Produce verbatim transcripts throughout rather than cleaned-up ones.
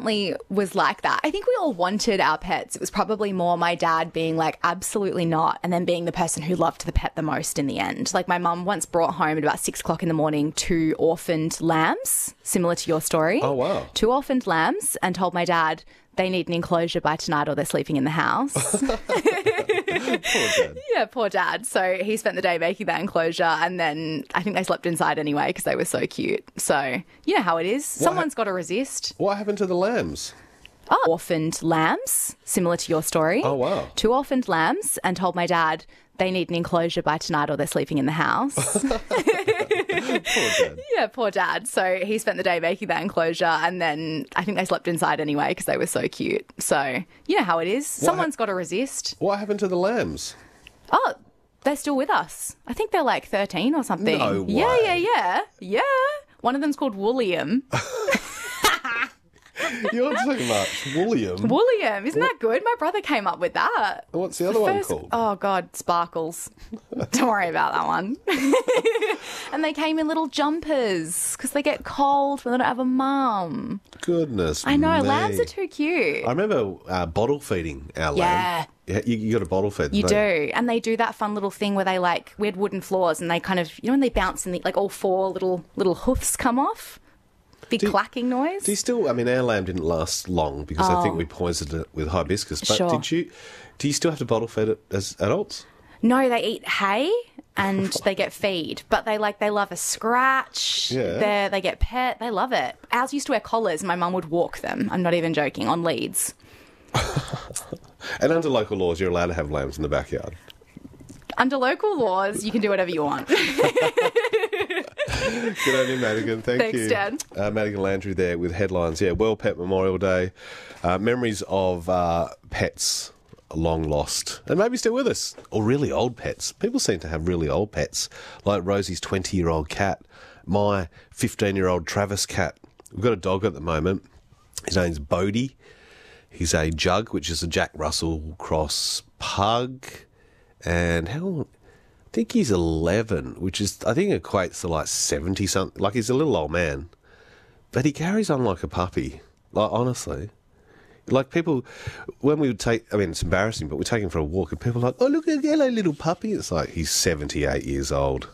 definitely was like that. I think we all wanted our pets. It was probably more my dad being like, absolutely not, and then being the person who loved the pet the most in the end. Like my mum once brought home at about six o'clock in the morning two orphaned lambs, similar to your story. Oh, wow. Two orphaned lambs, and told my dad they need an enclosure by tonight or they're sleeping in the house. Poor dad. Yeah, poor dad. So he spent the day making that enclosure, and then I think they slept inside anyway because they were so cute. So you know how it is. Someone's got to resist. What happened to the lambs? Oh, orphaned lambs, similar to your story. Oh, wow. Two orphaned lambs, and told my dad they need an enclosure by tonight or they're sleeping in the house. Poor dad. Yeah, poor dad. So he spent the day making that enclosure, and then I think they slept inside anyway because they were so cute. So you know how it is. Someone's got to resist. What happened to the lambs? Oh, they're still with us. I think they're like thirteen or something. No way. Yeah, yeah, yeah. Yeah. One of them's called William. You're too much. William. William. Isn't that good? My brother came up with that. What's the other one First- called? Oh, God, Sparkles. Don't worry about that one. And they came in little jumpers because they get cold when they don't have a mum. Goodness I know, me. lambs are too cute. I remember uh, bottle feeding our Yeah. lamb. Yeah. You, you got to bottle feed them. You don't do. And they do that fun little thing where they like, we had wooden floors and they kind of, you know, when they bounce and the, like all four little little hoofs come off? Big Do you- clacking noise. Do you still, I mean, our lamb didn't last long because I think Oh. we poisoned it with hibiscus. But Sure. did you, do you still have to bottle feed it as adults? No, they eat hay and they get feed, but they like they love a scratch. Yeah. They they get pet. They love it. Ours used to wear collars. And my mum would walk them. I'm not even joking, on leads. And under local laws, you're allowed to have lambs in the backyard. Under local laws, you can do whatever you want. Good on you, Madigan. Thank Thanks, you. Dad. Uh, Madigan Landry there with headlines. Yeah, World Pet Memorial Day. Uh, memories of uh, pets long lost and maybe still with us. Or really old pets. People seem to have really old pets, like Rosie's twenty-year-old cat, my fifteen-year-old Travis cat. We've got a dog at the moment. His name's Bodie. He's a Jug, which is a Jack Russell cross pug. And how old? I think he's eleven, which is, I think, equates to like seventy something. Like, he's a little old man. But he carries on like a puppy. Like, honestly. Like, people, when we would take, I mean, it's embarrassing, but we take him for a walk and people are like, oh, look at a yellow little puppy. It's like, he's seventy-eight years old.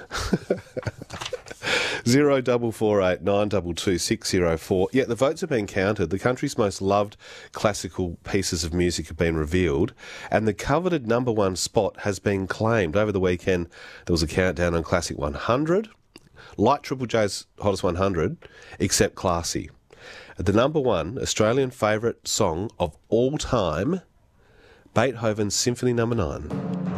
Zero double four eight nine double two six zero four. Yeah, the votes have been counted. The country's most loved classical pieces of music have been revealed, and the coveted number one spot has been claimed. Over the weekend, there was a countdown on Classic one hundred, like Triple J's Hottest one hundred, except classy. The number one Australian favourite song of all time, Beethoven's Symphony Number Nine.